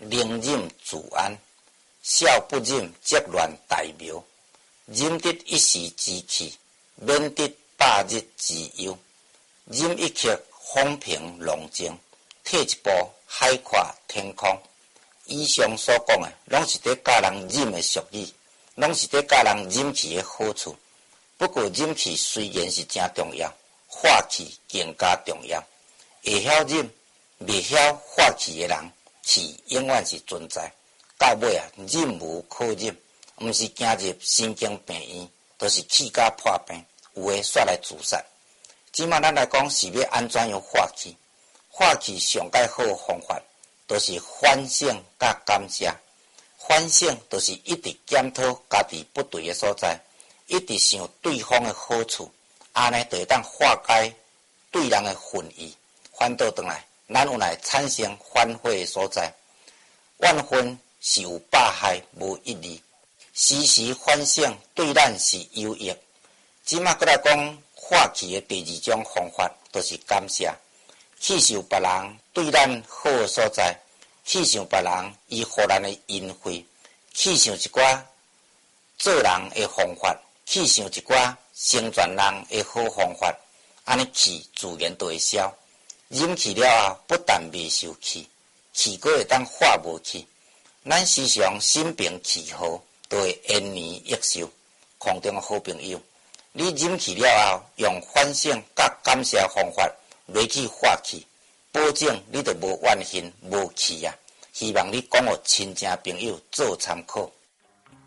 能忍自安，少不忍则乱大苗。忍得一时之气，免得百日之忧。忍一刻风平浪静，退一步海阔天空。以上所讲的，拢是在教人忍的俗语，拢是在教人忍气的好处。不过忍气虽然是真重要，化气更加重要。会晓忍，未晓化气的人，气永远是存在。到尾忍无可忍，毋是行入神经病院，就是气甲破病，有诶煞来自杀。即马咱来讲是要安怎样化气？化气上介好方法，就是反省甲感谢。反省就是一直检讨家己不对的所在，一直想对方的好处，安尼就会当化解对人的恨意。反倒转来，咱有来产生反悔的所在。怨恨是有百害无一利，时时反省对咱是有益。即马过来讲化气的第二种方法，就是感谢。去想别人对咱好的所在，去想别人伊互咱的恩惠，去想一寡做人的方法，去想一寡成全人的好方法，安尼气自然就会消。忍气了后，不但未受气，气阁会当化无去。咱时常心平气和，都会延年益寿。空中的好朋友，你忍气了后，用反省甲感谢方法来去化气，保证你就无怨恨、无气啊！希望你讲互亲情朋友做参考。